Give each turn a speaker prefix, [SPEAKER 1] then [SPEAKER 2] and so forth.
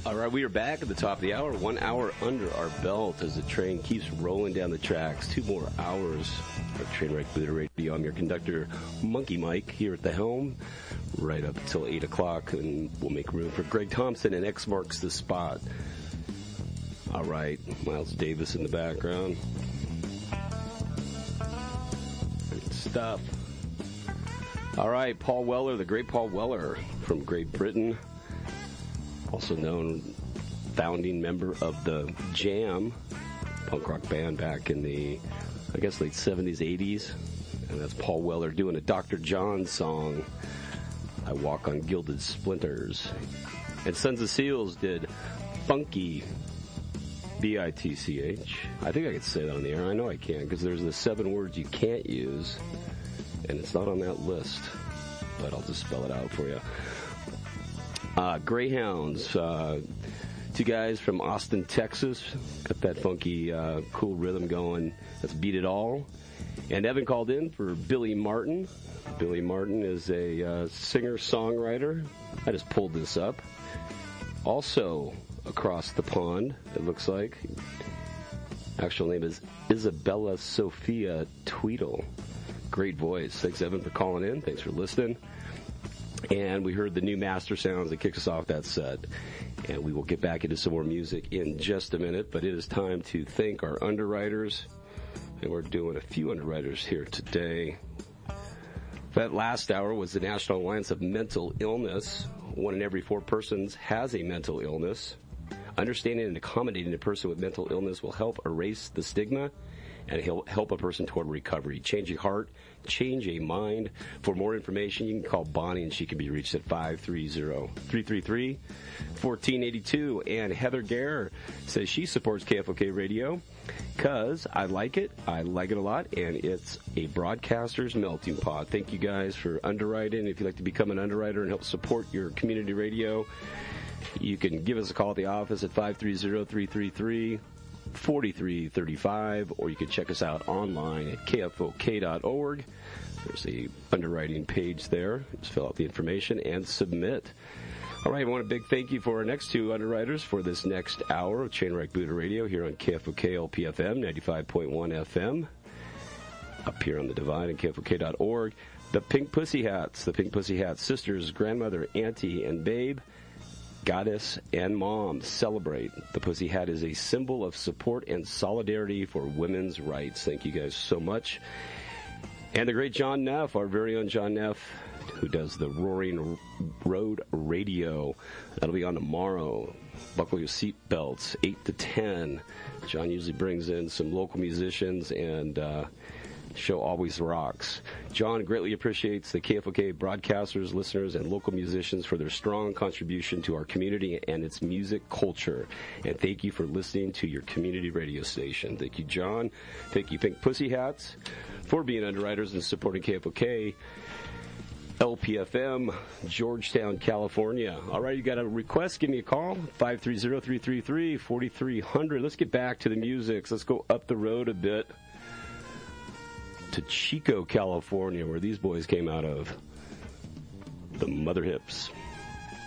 [SPEAKER 1] All right, we are back at the top of the hour. 1 hour under our belt as the train keeps rolling down the tracks. 2 more hours of Trainwreck Buddha Radio. I'm your conductor, Monkey Mike, here at the helm, right up until 8 o'clock, and we'll make room for Greg Thompson, and X marks the spot. All right, Miles Davis in the background. Good stuff. All right, Paul Weller, the great Paul Weller from Great Britain, also known founding member of the Jam, punk rock band back in the, I guess, late 70s, 80s. And that's Paul Weller doing a Dr. John song, I Walk on Gilded Splinters. And Sons of Seals did Funky, B-I-T-C-H. I think I could say that on the air. I know I can, because there's the 7 words you can't use, and it's not on that list. But I'll just spell it out for you. Greyhounds, 2 guys from Austin, Texas. Got that funky, cool rhythm going. That's Beat It All. And Evan called in for Billy Martin. Billy Martin is a singer-songwriter. I just pulled this up. Also across the pond, it looks like. Actual name is Isabella Sophia Tweedle. Great voice. Thanks, Evan, for calling in. Thanks for listening. And we heard the new Master Sounds that kicks us off that set. And we will get back into some more music in just a minute. But it is time to thank our underwriters. And we're doing a few underwriters here today. That last hour was the National Alliance of Mental Illness. 1 in every 4 persons has a mental illness. Understanding and accommodating a person with mental illness will help erase the stigma and help a person toward recovery. Change a heart, change a mind. For more information, you can call Bonnie, and she can be reached at 530-333-1482. And Heather Gare says she supports KFOK Radio because I like it a lot, and it's a broadcaster's melting pot. Thank you guys for underwriting. If you'd like to become an underwriter and help support your community radio, you can give us a call at the office at 530-333-4335, or you can check us out online at kfok.org. There's the underwriting page there. Just fill out the information and submit. All right, I want a big thank you for our next 2 underwriters for this next hour of Trainwreck Buddha Radio here on KFOK LPFM 95.1 FM. Up here on the Divide and kfok.org. The Pink Pussy Hats. The Pink Pussy Hats sisters, grandmother, auntie, and babe, goddess, and mom celebrate. The Pussy Hat is a symbol of support and solidarity for women's rights. Thank you guys so much. And the great John Neff, our very own John Neff, who does the Roaring Road Radio. That'll be on tomorrow. Buckle your seatbelts, 8 to 10. John usually brings in some local musicians, and show always rocks. John greatly appreciates the KFOK broadcasters, listeners, and local musicians for their strong contribution to our community and its music culture. And thank you for listening to your community radio station. Thank you, John. Thank you, Pink Pussy Hats, for being underwriters and supporting KFOK LPFM, Georgetown, California. All right, you got a request? Give me a call, 530-333-4300. Let's get back to the music. Let's go up the road a bit to Chico, California, where these boys came out of. The Mother Hips.